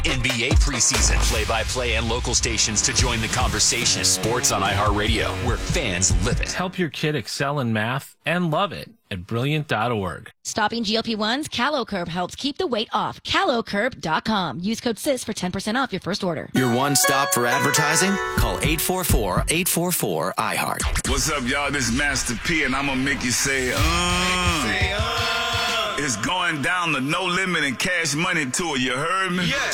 NBA preseason, play-by-play, and local stations to join the conversation. Sports on iHeartRadio, where fans live it. Help your kid excel in math and love it at Brilliant.org. Stopping GLP-1s, CaloCurb helps keep the weight off. CaloCurb.com. Use code SIS for 10% off your first order. Your one stop for advertising? Call 844-844-iHeart. What's up, y'all? This is Master P, and I'm going to make you say, It's going down the No Limit and Cash Money tour. You heard me? Yeah.